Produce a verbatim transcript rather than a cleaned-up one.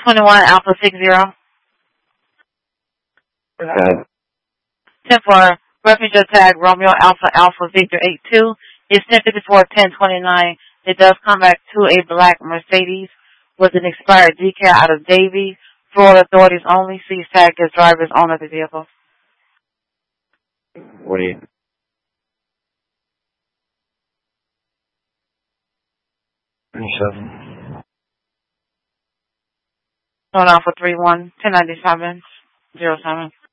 twenty-one Alpha six zero. Okay. ten four. Refuge tag Romeo Alpha Alpha Victor eight two. It's ten fifty-four ten twenty-nine. It does come back to a black Mercedes with an expired decal out of Davie. Florida authorities only. Please tag as driver's owner of the vehicle. What do you... twenty-seven. Hold on for three one ten ninety-seven zero seven.